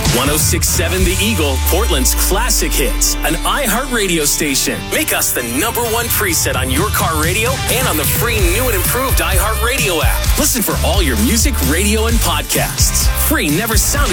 106.7 The Eagle, Portland's classic hits. An iHeartRadio station. Make us the number one preset on your car radio and on the free new and improved iHeartRadio app. Listen for all your music, radio, and podcasts. Free never sounded